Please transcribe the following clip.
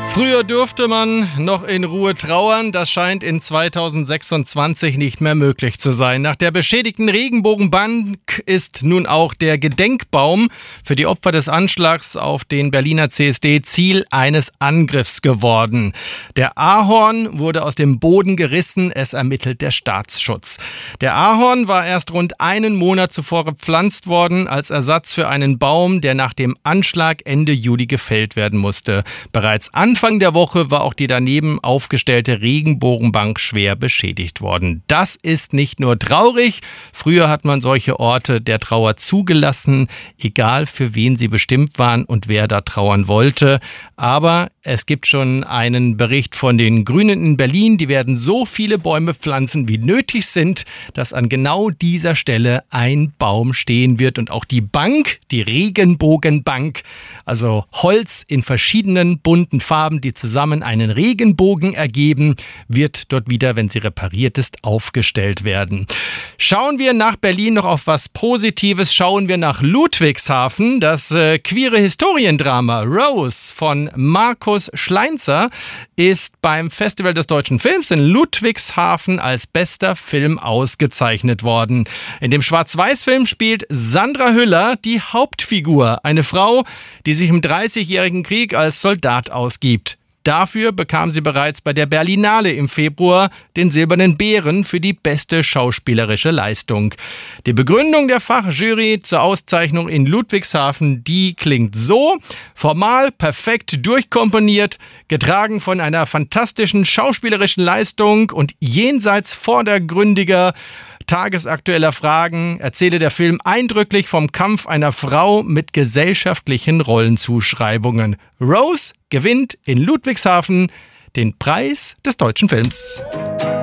Früher durfte man noch in Ruhe trauern, das scheint in 2026 nicht mehr möglich zu sein. Nach der beschädigten Regenbogenbank ist nun auch der Gedenkbaum für die Opfer des Anschlags auf den Berliner CSD Ziel eines Angriffs geworden. Der Ahorn wurde aus dem Boden gerissen, es ermittelt der Staatsschutz. Der Ahorn war erst rund einen Monat zuvor gepflanzt worden als Ersatz für einen Baum, der nach dem Anschlag Ende Juli gefällt werden musste. Bereits Anfang der Woche war auch die daneben aufgestellte Regenbogenbank schwer beschädigt worden. Das ist nicht nur traurig. Früher hat man solche Orte der Trauer zugelassen, egal für wen sie bestimmt waren und wer da trauern wollte. Aber es gibt schon einen Bericht von den Grünen in Berlin. Die werden so viele Bäume pflanzen, wie nötig sind, dass an genau dieser Stelle ein Baum stehen wird. Und auch die Bank, die Regenbogenbank, also Holz in verschiedenen bunten Farben, die zusammen einen Regenbogen ergeben, wird dort wieder, wenn sie repariert ist, aufgestellt werden. Schauen wir nach Berlin noch auf was Positives. Schauen wir nach Ludwigshafen. Das queere Historiendrama Rose von Markus Schleinzer ist beim Festival des deutschen Films in Ludwigshafen als bester Film ausgezeichnet worden. In dem Schwarz-Weiß-Film spielt Sandra Hüller die Hauptfigur, eine Frau, die sich im 30-jährigen Krieg als Soldat ausgibt. Dafür bekam sie bereits bei der Berlinale im Februar den Silbernen Bären für die beste schauspielerische Leistung. Die Begründung der Fachjury zur Auszeichnung in Ludwigshafen, die klingt so: formal perfekt durchkomponiert, getragen von einer fantastischen schauspielerischen Leistung und jenseits vordergründiger tagesaktueller Fragen erzähle der Film eindrücklich vom Kampf einer Frau mit gesellschaftlichen Rollenzuschreibungen. Rose gewinnt in Ludwigshafen den Preis des deutschen Films.